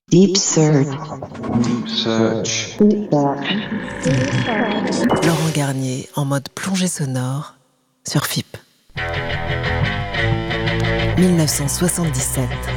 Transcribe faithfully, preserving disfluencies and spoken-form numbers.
Deep Search. Deep Search. Deep Search. Laurent Garnier en mode plongée sonore sur F I P. mille neuf cent soixante-dix-sept.